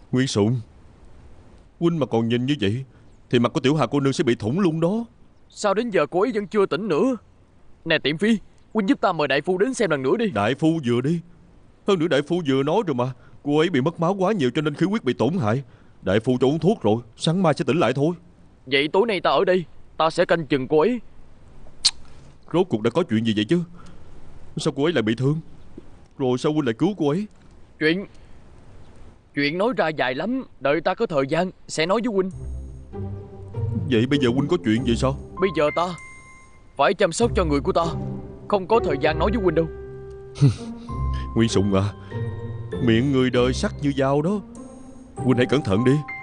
Nguyên Sụng, huynh mà còn nhìn như vậy thì mặt của tiểu Hà cô nương sẽ bị thủng luôn đó. Sao đến giờ cô ấy vẫn chưa tỉnh nữa? Nè Tiệm Phi, huynh giúp ta mời đại phu đến xem lần nữa đi. Đại phu vừa đi. Hơn nữa đại phu vừa nói rồi mà, cô ấy bị mất máu quá nhiều cho nên khí huyết bị tổn hại. Đại phu cho uống thuốc rồi, sáng mai sẽ tỉnh lại thôi. Vậy tối nay ta ở đây, ta sẽ canh chừng cô ấy. Rốt cuộc đã có chuyện gì vậy chứ? Sao cô ấy lại bị thương? Rồi sao huynh lại cứu cô ấy? Chuyện nói ra dài lắm. Đợi ta có thời gian sẽ nói với huynh. Vậy bây giờ huynh có chuyện gì sao? Bây giờ ta phải chăm sóc cho người của ta, không có thời gian nói với huynh đâu. Nguyên Sụng à, miệng người đời sắc như dao đó, huynh hãy cẩn thận đi.